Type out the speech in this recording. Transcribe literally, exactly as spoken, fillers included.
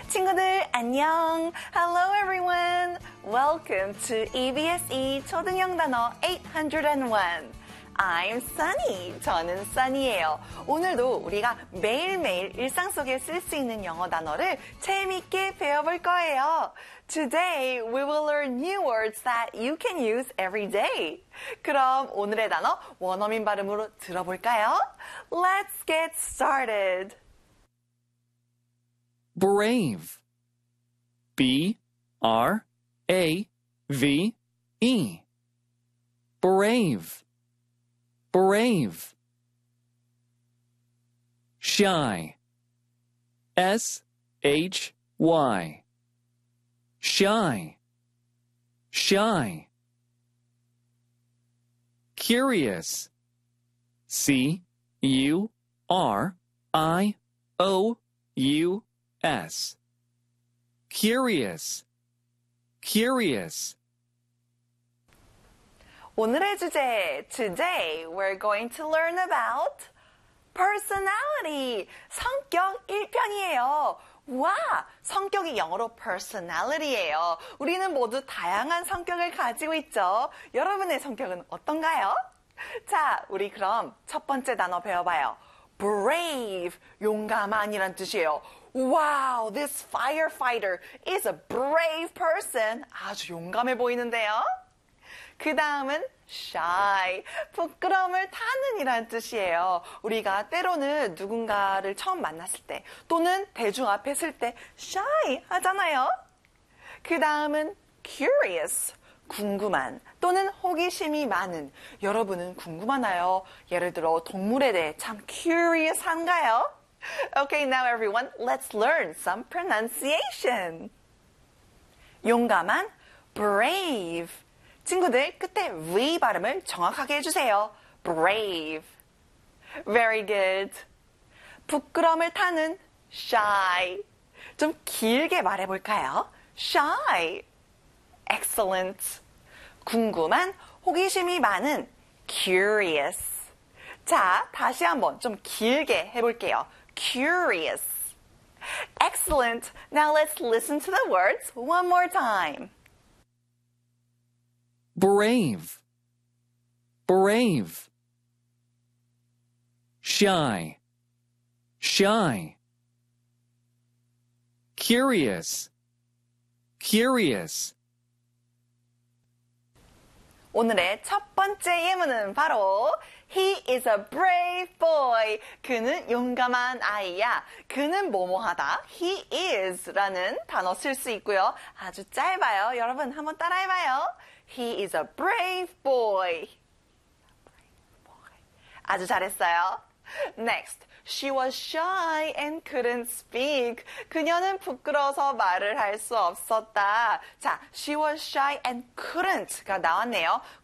친구들 안녕. Hello everyone. Welcome to E B S E 초등형 단어 eight oh one. I'm Sunny. 저는 Sunny예요. 오늘도 우리가 매일매일 일상 속에 쓸 수 있는 영어 단어를 재미있게 배워볼 거예요. Today we will learn new words that you can use every day. 그럼 오늘의 단어 원어민 발음으로 들어볼까요? Let's get started. Brave. B R A V E. Brave. Brave. Shy. S H Y. Shy. Shy. Curious. C U R I O U S. Curious. Curious. 오늘의 주제, today we're going to learn about personality, 성격 일 편이에요. 와, 성격이 영어로 personality예요. 우리는 모두 다양한 성격을 가지고 있죠. 여러분의 성격은 어떤가요? 자, 우리 그럼 첫 번째 단어 배워봐요. brave, 용감한이란 뜻이에요. Wow, this firefighter is a brave person. 아주 용감해 보이는데요. 그 다음은 shy, 부끄러움을 타는 이란 뜻이에요. 우리가 때로는 누군가를 처음 만났을 때 또는 대중 앞에 설 때 shy 하잖아요. 그 다음은 curious, 궁금한 또는 호기심이 많은. 여러분은 궁금하나요? 예를 들어 동물에 대해 참 curious 한가요? Okay, now everyone, let's learn some pronunciation. 용감한, brave. 친구들, 끝에 V 발음을 정확하게 해주세요. brave. Very good. 부끄러움을 타는 shy. 좀 길게 말해볼까요? shy. Excellent. 궁금한, 호기심이 많은 curious. 자, 다시 한번 좀 길게 해볼게요. curious. Excellent. Now let's listen to the words one more time. Brave. Brave. Shy. Shy. Curious. Curious. 오늘의 첫 번째 예문은 바로 He is a brave boy. 그는 용감한 아이야. 그는 뭐뭐하다. He is 라는 단어 쓸 수 있고요. 아주 짧아요. 여러분 한번 따라해봐요. He is a brave boy. 아주 잘했어요. Next, she was shy and couldn't speak. 그녀는 부끄러워서 말을 할 수 없었다. 자, she was shy and couldn't가 나왔네요.